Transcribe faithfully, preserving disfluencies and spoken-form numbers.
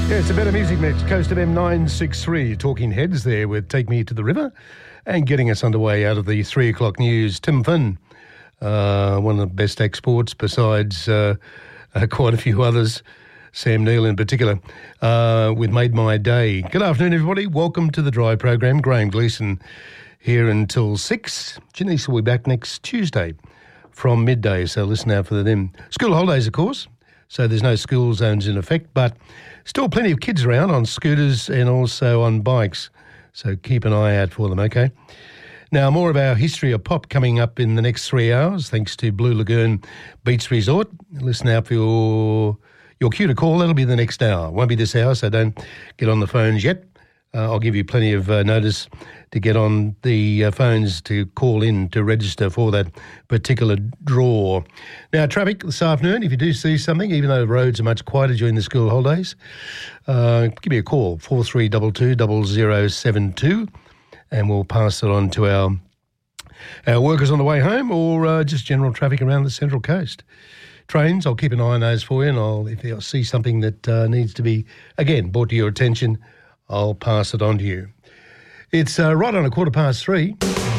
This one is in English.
Yeah, it's a better music mix. Coast of M nine sixty-three, Talking Heads there with Take Me to the River, and getting us underway out of the three o'clock news, Tim Finn, uh, one of the best exports besides uh, uh, quite a few others, Sam Neill in particular, uh, with Made My Day. Good afternoon, everybody. Welcome to the Drive program. Graham Gleeson here until six. Janice will be back next Tuesday from midday, so listen out for them. School holidays, of course, so there's no school zones in effect, but still plenty of kids around on scooters and also on bikes, so keep an eye out for them, okay? Now, more of our history of pop coming up in the next three hours, thanks to Blue Lagoon Beach Resort. Listen out for your, your cue to call. That'll be the next hour. Won't be this hour, so don't get on the phones yet. Uh, I'll give you plenty of uh, notice to get on the uh, phones to call in to register for that particular draw. Now, traffic this afternoon, if you do see something, even though the roads are much quieter during the school holidays, uh, give me a call, four three two two, zero zero seven two, and we'll pass it on to our, our workers on the way home, or uh, just general traffic around the Central Coast. Trains, I'll keep an eye on those for you, and I'll, if I see something that uh, needs to be, again, brought to your attention, I'll pass it on to you. It's uh, right on a quarter past three.